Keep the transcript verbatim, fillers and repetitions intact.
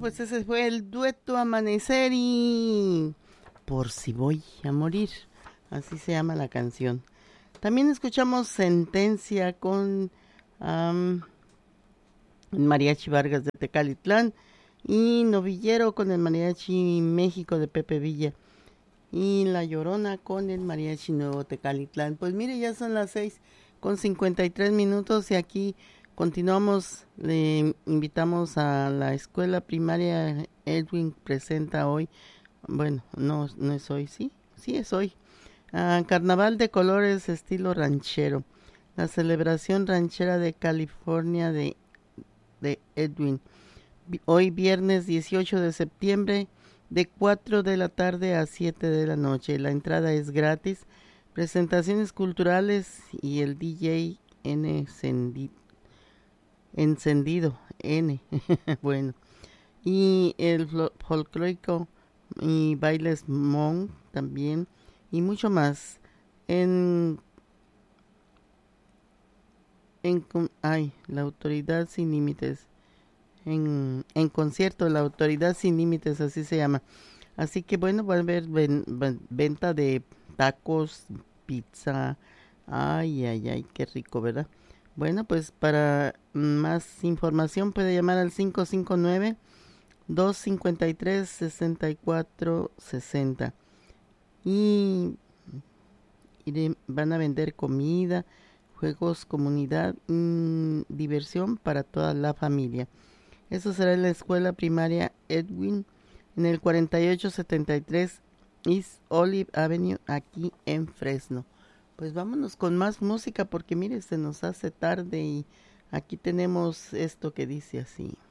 pues ese fue el dueto Amanecer y Por si voy a morir, así se llama la canción. También escuchamos Sentencia con um, Mariachi Vargas de Tecalitlán y Novillero con el Mariachi México de Pepe Villa y La Llorona con el Mariachi Nuevo Tecalitlán. Pues mire, ya son las seis con cincuenta y tres minutos y aquí continuamos. Le invitamos a la escuela primaria Edwin presenta hoy, bueno, no, no es hoy, sí, sí es hoy, ah, Carnaval de Colores estilo ranchero, la celebración ranchera de California de, de Edwin, hoy viernes dieciocho de septiembre de cuatro de la tarde a siete de la noche. La entrada es gratis, presentaciones culturales y el D J N encendido, encendido N, bueno, y el folclórico y bailes Hmong también y mucho más en en ay, la autoridad sin límites en, en concierto, la autoridad sin límites, así se llama. Así que bueno, va a haber ven, ven, venta de tacos, pizza, ay, ay, ay, qué rico, ¿verdad? Bueno, pues para más información puede llamar al cinco cinco nueve, dos cinco tres, seis cuatro seis cero y, y de, van a vender comida, juegos, comunidad, mmm, diversión para toda la familia. Eso será en la escuela primaria Edwin en el cuarenta y ocho setenta y tres East Olive Avenue aquí en Fresno. Pues vámonos con más música porque mire, se nos hace tarde y aquí tenemos esto que dice así.